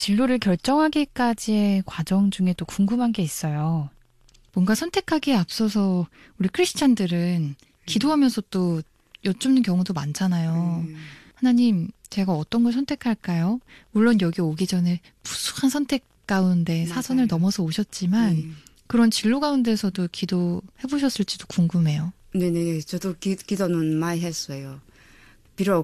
진로를 결정하기까지의 과정 중에 또 궁금한 게 있어요. 뭔가 선택하기에 앞서서 우리 크리스찬들은 기도하면서 또 여쭙는 경우도 많잖아요. 하나님, 제가 어떤 걸 선택할까요? 물론 여기 오기 전에 무수한 선택 가운데 사선을 맞아요. 넘어서 오셨지만 그런 진로 가운데서도 기도해 보셨을지도 궁금해요. 네네, 저도 기도는 많이 했어요. 비록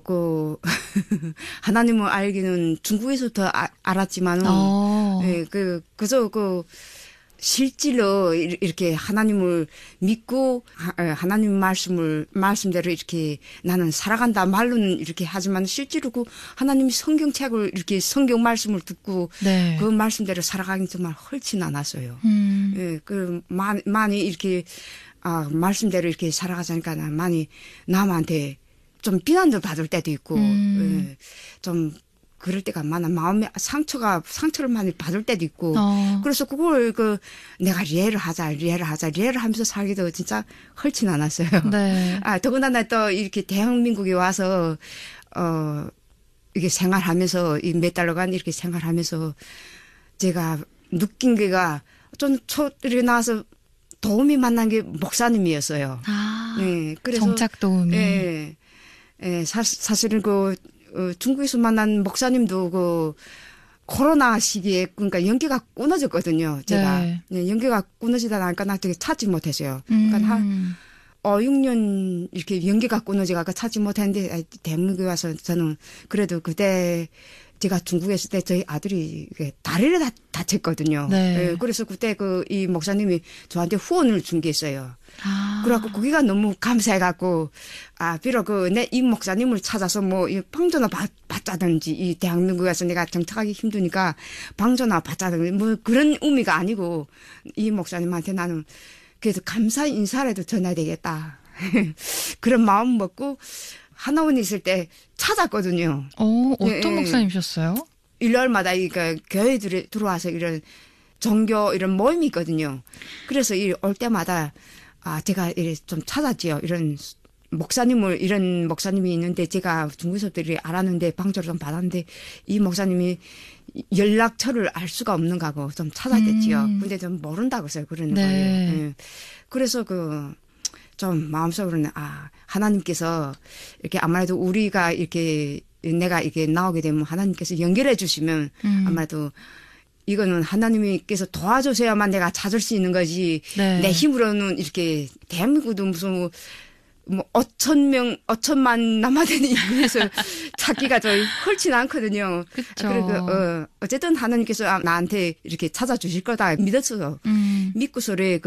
하나님을 알기는 중국에서부터 알았지만은, 예, 그저 실질로 이렇게 하나님을 믿고, 하나님 말씀대로 이렇게 나는 살아간다 말로는 이렇게 하지만 실제로 하나님 성경책을 이렇게 성경 말씀을 듣고, 네. 그 말씀대로 살아가긴 정말 헐진 않았어요. 예, 많이 이렇게, 말씀대로 이렇게 살아가자니까 많이 남한테 좀 비난도 받을 때도 있고, 예, 좀 그럴 때가 많아. 마음에 상처를 많이 받을 때도 있고, 그래서 그걸 내가 리해를 하면서 살기도 진짜 헐진 않았어요. 네. 더군다나 또 이렇게 대한민국에 와서, 이게 생활하면서, 이 몇 달러간 이렇게 생활하면서 제가 느낀 게가 좀 이렇게 나와서 도움이 만난 게 목사님이었어요. 네, 그래서 정착 도움이. 예, 예, 사실은 중국에서 만난 목사님도 코로나 시기에 그러니까 연기가 끊어졌거든요. 제가 네. 예, 연기가 끊어지다 나니까 나 되게 찾지 못했어요. 그러니까 한 6년 이렇게 연기가 끊어지가 찾지 못했는데 대한민국에 와서 저는 그래도 그때 제가 중국에 있을 때 저희 아들이 다리를 다쳤거든요. 네. 예, 그래서 그때 이 목사님이 저한테 후원을 준 게 있어요. 그래갖고 거기가 너무 감사해갖고 비록 이 목사님을 찾아서 이 방전을 받자든지 이 대한민국에서 내가 정착하기 힘드니까 방전을 받자든지 그런 의미가 아니고 이 목사님한테 나는 그래서 감사 인사라도 전해야 되겠다. 그런 마음 먹고 하나원에 있을 때 찾았거든요. 어떤 목사님이셨어요? 일요일마다 교회들이 들어와서 이런 종교 이런 모임이 있거든요. 그래서 올 때마다 제가 좀 찾았지요. 이런 목사님이 있는데 제가 중국에서들이 알았는데 방조를 좀 받았는데 이 목사님이 연락처를 알 수가 없는 거고 좀 찾아댔지요. 근데 좀 모른다고 해서 그러는 네. 거예요. 예. 그래서 좀 마음속으로는 하나님께서 이렇게 아무래도 우리가 이렇게 내가 이렇게 나오게 되면 하나님께서 연결해 주시면 아무래도 이거는 하나님께서 도와주셔야만 내가 찾을 수 있는 거지. 네. 내 힘으로는 이렇게 대한민국도 무슨 5천만 남아되는 인구에서 찾기가 좀 흔치 않거든요. 그쵸. 그리고 어쨌든 하나님께서 나한테 이렇게 찾아주실 거다 믿었어요. 믿고서래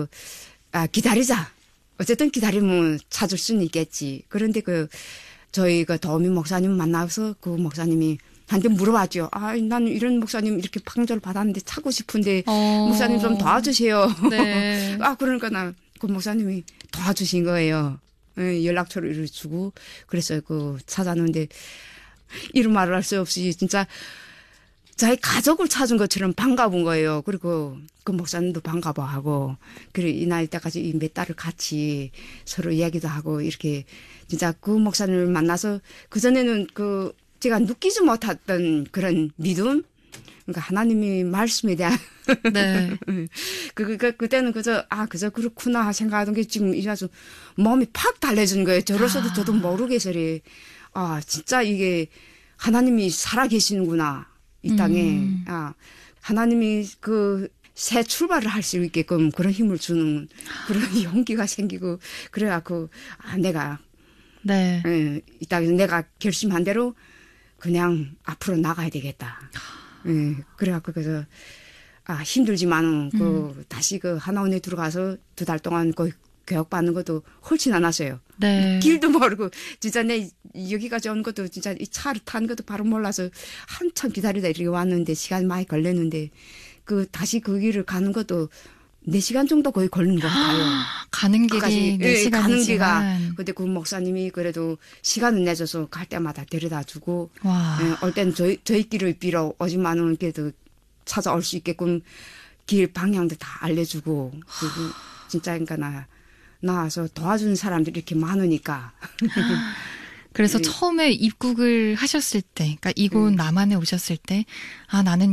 기다리자. 어쨌든 기다리면 찾을 수는 있겠지. 그런데 저희 도우미 목사님 만나서 그 목사님이 한테 물어봤죠. 나는 이런 목사님 이렇게 방조를 받았는데 찾고 싶은데 목사님 좀 도와주세요. 네. 그러니까 그 목사님이 도와주신 거예요. 연락처를 주고 그래서 찾았는데 이런 말을 할 수 없이 진짜 자기 가족을 찾은 것처럼 반가운 거예요. 그리고 그 목사님도 반가워하고 그리고 이 나이 때까지 이 몇 달을 같이 서로 이야기도 하고 이렇게 진짜 그 목사님을 만나서 그전에는 제가 느끼지 못했던 그런 믿음 그러니까 하나님이 말씀에 대한 네. 그때는 그저 그렇구나 생각하던 게 지금 이래서 마음이 팍 달래진 거예요. 저로서도 저도 모르게서리 진짜 이게 하나님이 살아 계시는구나 이 땅에 하나님이 새 출발을 할 수 있게끔 그런 힘을 주는 그런 용기가 생기고 그래갖고 내가 네. 이 땅에서 내가 결심한 대로 그냥 앞으로 나가야 되겠다. 그래갖고 그래서 힘들지만은 다시 하나원에 들어가서 2달 동안 교육받는 것도 훨씬 않았어요. 네. 길도 모르고 진짜 내 여기까지 온 것도 진짜 이 차를 탄 것도 바로 몰라서 한참 기다리다 이렇게 왔는데 시간이 많이 걸렸는데 다시 그 길을 가는 것도 4시간 정도 거의 걸린 것 같아요. 가는 길이 4시간이지만. 가는 길가. 근데 그 목사님이 그래도 시간을 내줘서 갈 때마다 데려다 주고. 올 때는 저희 길을 빌어 오지만은 그래도 찾아올 수 있게끔 길 방향도 다 알려주고. 그리고 진짜 그러니까 나와서 도와주는 사람들이 이렇게 많으니까. 그래서 네. 처음에 입국을 하셨을 때, 그러니까 이곳 남한에 오셨을 때, 아, 나는